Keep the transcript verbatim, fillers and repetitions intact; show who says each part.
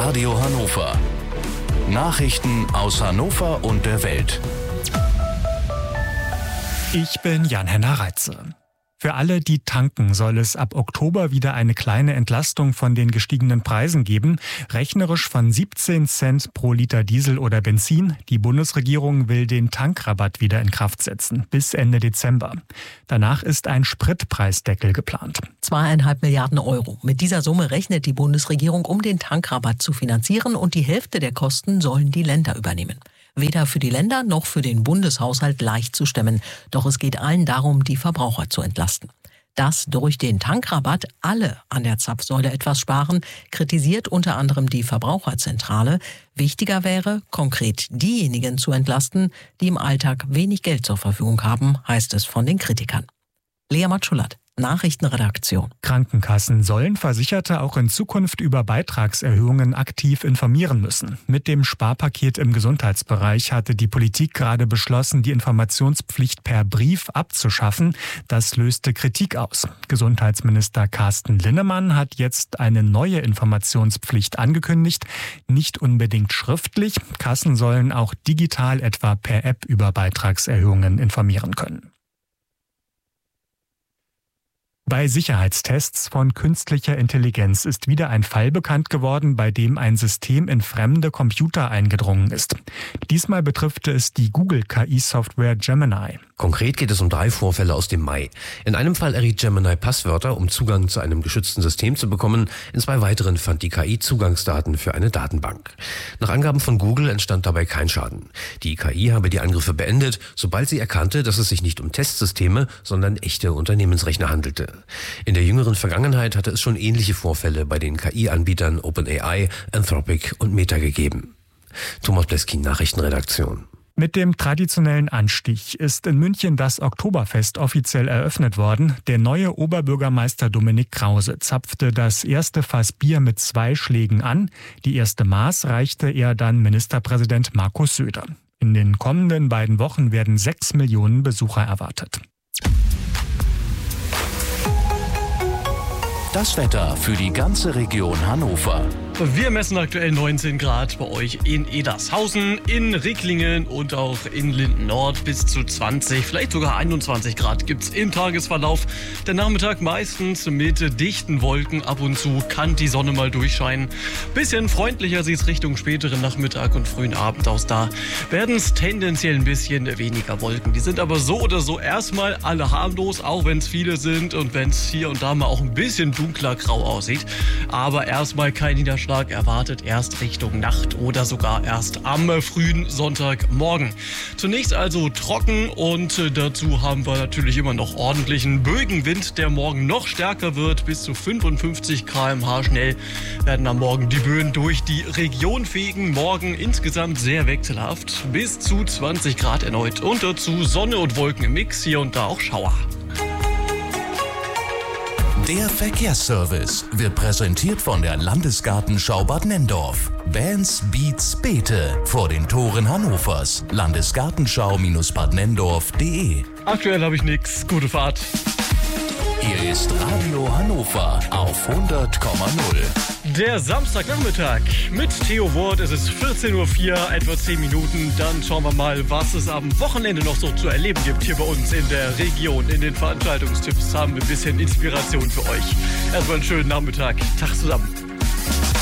Speaker 1: Radio Hannover. Nachrichten aus Hannover und der Welt.
Speaker 2: Ich bin Jan-Henner Reitze. Für alle, die tanken, soll es ab Oktober wieder eine kleine Entlastung von den gestiegenen Preisen geben. Rechnerisch von siebzehn Cent pro Liter Diesel oder Benzin. Die Bundesregierung will den Tankrabatt wieder in Kraft setzen, bis Ende Dezember. Danach ist ein Spritpreisdeckel geplant.
Speaker 3: Zweieinhalb Milliarden Euro. Mit dieser Summe rechnet die Bundesregierung, um den Tankrabatt zu finanzieren, und die Hälfte der Kosten sollen die Länder übernehmen. Weder für die Länder noch für den Bundeshaushalt leicht zu stemmen. Doch es geht allen darum, die Verbraucher zu entlasten. Dass durch den Tankrabatt alle an der Zapfsäule etwas sparen, kritisiert unter anderem die Verbraucherzentrale. Wichtiger wäre, konkret diejenigen zu entlasten, die im Alltag wenig Geld zur Verfügung haben, heißt es von den Kritikern. Lea Matschulat, Nachrichtenredaktion.
Speaker 2: Krankenkassen sollen Versicherte auch in Zukunft über Beitragserhöhungen aktiv informieren müssen. Mit dem Sparpaket im Gesundheitsbereich hatte die Politik gerade beschlossen, die Informationspflicht per Brief abzuschaffen. Das löste Kritik aus. Gesundheitsminister Carsten Linnemann hat jetzt eine neue Informationspflicht angekündigt. Nicht unbedingt schriftlich. Kassen sollen auch digital, etwa per App, über Beitragserhöhungen informieren können. Bei Sicherheitstests von künstlicher Intelligenz ist wieder ein Fall bekannt geworden, bei dem ein System in fremde Computer eingedrungen ist. Diesmal betrifft es die Google-K I-Software Gemini.
Speaker 4: Konkret geht es um drei Vorfälle aus dem Mai. In einem Fall erriet Gemini Passwörter, um Zugang zu einem geschützten System zu bekommen. In zwei weiteren fand die K I Zugangsdaten für eine Datenbank. Nach Angaben von Google entstand dabei kein Schaden. Die K I habe die Angriffe beendet, sobald sie erkannte, dass es sich nicht um Testsysteme, sondern echte Unternehmensrechner handelte. In der jüngeren Vergangenheit hatte es schon ähnliche Vorfälle bei den K I-Anbietern OpenAI, Anthropic und Meta gegeben. Thomas Bleskin, Nachrichtenredaktion.
Speaker 2: Mit dem traditionellen Anstich ist in München das Oktoberfest offiziell eröffnet worden. Der neue Oberbürgermeister Dominik Krause zapfte das erste Fass Bier mit zwei Schlägen an. Die erste Maß reichte er dann Ministerpräsident Markus Söder. In den kommenden beiden Wochen werden sechs Millionen Besucher erwartet.
Speaker 1: Das Wetter für die ganze Region Hannover.
Speaker 5: Wir messen aktuell neunzehn Grad bei euch in Edershausen, in Ricklingen und auch in Linden-Nord bis zu zwanzig, vielleicht sogar einundzwanzig Grad gibt's im Tagesverlauf. Der Nachmittag meistens mit dichten Wolken, ab und zu kann die Sonne mal durchscheinen. Bisschen freundlicher sieht's Richtung späteren Nachmittag und frühen Abend aus. Da werden es tendenziell ein bisschen weniger Wolken. Die sind aber so oder so erstmal alle harmlos, auch wenn es viele sind und wenn es hier und da mal auch ein bisschen dunkler grau aussieht. Aber erstmal kein Niederschlag erwartet, erst Richtung Nacht oder sogar erst am frühen Sonntagmorgen. Zunächst also trocken und dazu haben wir natürlich immer noch ordentlichen Böenwind, der morgen noch stärker wird. Bis zu fünfundfünfzig Kilometer pro Stunde schnell werden am Morgen die Böen durch die Region fegen. Morgen insgesamt sehr wechselhaft, bis zu zwanzig Grad erneut und dazu Sonne und Wolken im Mix, hier und da auch Schauer.
Speaker 1: Der Verkehrsservice wird präsentiert von der Landesgartenschau Bad Nenndorf. Bands, Beats, Beete vor den Toren Hannovers. Landesgartenschau Bad Nenndorf punkt de.
Speaker 5: Aktuell habe ich nichts. Gute Fahrt.
Speaker 1: Hier ist Radio Hannover auf hundert Komma null.
Speaker 5: Der Samstagnachmittag mit Theo Wort. Es ist vierzehn Uhr vier, etwa zehn Minuten. Dann schauen wir mal, was es am Wochenende noch so zu erleben gibt hier bei uns in der Region. In den Veranstaltungstipps haben wir ein bisschen Inspiration für euch. Erstmal einen schönen Nachmittag. Tag zusammen.